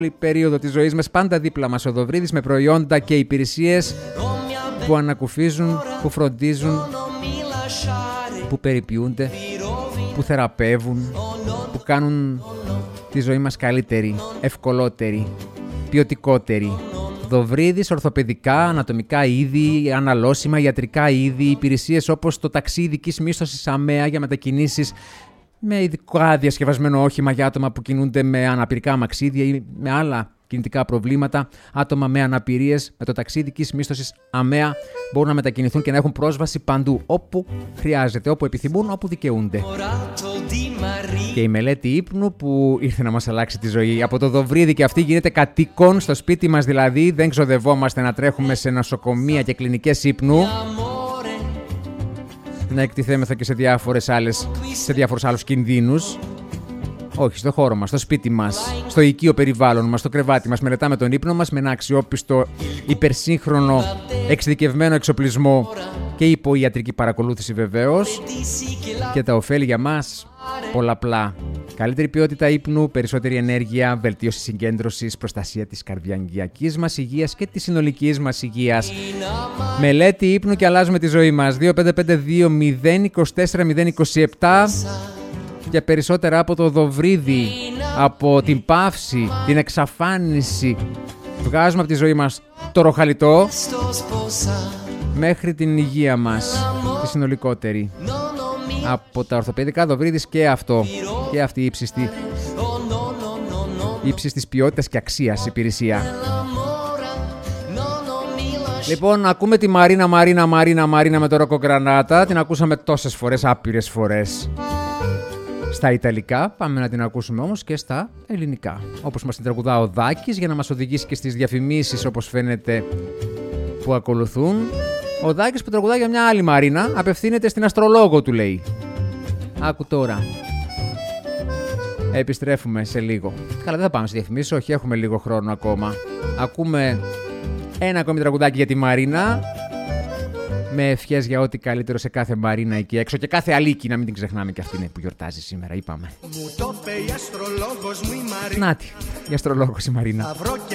περίοδο της ζωής μας πάντα δίπλα μας ο Δοβρίδης με προϊόντα και υπηρεσίες που ανακουφίζουν, που φροντίζουν, που περιποιούνται, που θεραπεύουν, που κάνουν τη ζωή μας καλύτερη, ευκολότερη, ποιοτικότερη. Δοβρίδης, ορθοπαιδικά, ανατομικά είδη, αναλώσιμα, ιατρικά είδη, υπηρεσίες όπως το ταξί ειδικής μίσθωσης ΑΜΕΑ για μετακινήσεις με ειδικά διασκευασμένο όχημα για άτομα που κινούνται με αναπηρικά αμαξίδια ή με άλλα κινητικά προβλήματα. Άτομα με αναπηρίες με το ταξί ειδικής μίσθωσης ΑΜΕΑ μπορούν να μετακινηθούν και να έχουν πρόσβαση παντού, όπου χρειάζεται, όπου επιθυμούν, όπου δικαιούνται. Και η μελέτη ύπνου που ήρθε να μας αλλάξει τη ζωή. Από το Δοβρίδη και αυτή γίνεται κατοίκον στο σπίτι μας, δηλαδή δεν ξοδευόμαστε να τρέχουμε σε νοσοκομεία και κλινικές ύπνου, να εκτιθέμεθα και σε διάφορους άλλους κινδύνους. Όχι, στο χώρο μας, στο σπίτι μας, στο οικείο περιβάλλον μας, στο κρεβάτι μας, μελετάμε τον ύπνο μας με ένα αξιόπιστο, υπερσύγχρονο, εξειδικευμένο εξοπλισμό και υποϊατρική παρακολούθηση βεβαίως. Και τα ωφέλη για μας πολλαπλά. Καλύτερη ποιότητα ύπνου, περισσότερη ενέργεια, βελτίωση συγκέντρωσης, προστασία της καρδιαγγειακής μας υγείας και της συνολικής μας υγείας. Μελέτη ύπνου και αλλάζουμε τη ζωή μας. 2552-024-027 για περισσότερα από το Δοβρίδη, από την παύση, την εξαφάνιση. Βγάζουμε από τη ζωή μας το ροχαλιτό μέχρι την υγεία μας, τη συνολικότερη. Από τα ορθοπαιδικά Δοβρίδης και αυτό. Και αυτή η ύψης ποιότητας και αξίας υπηρεσία. Λοιπόν, ακούμε τη Μαρίνα με το Ρόκο Γκρανάτα. Την ακούσαμε τόσες φορές, άπειρες φορές. Στα Ιταλικά, πάμε να την ακούσουμε όμως και στα ελληνικά. Όπως μας την τραγουδά ο Δάκης για να μας οδηγήσει και στις διαφημίσεις, όπως φαίνεται, που ακολουθούν. Ο Δάκης που τραγουδά για μια άλλη Μαρίνα απευθύνεται στην αστρολόγο του, λέει. Άκου τώρα. Επιστρέφουμε σε λίγο. Καλά, δεν θα πάμε στη διαφημίσεις, όχι, έχουμε λίγο χρόνο ακόμα. Ακούμε ένα ακόμη τραγουδάκι για τη Μαρίνα. Με ευχές για ό,τι καλύτερο σε κάθε Μαρίνα εκεί έξω και κάθε Αλίκη, να μην την ξεχνάμε και αυτή είναι που γιορτάζει σήμερα, είπαμε. Μου το είπε η αστρολόγος μου η Μαρίνα. Νάτι, η αστρολόγος η Μαρίνα.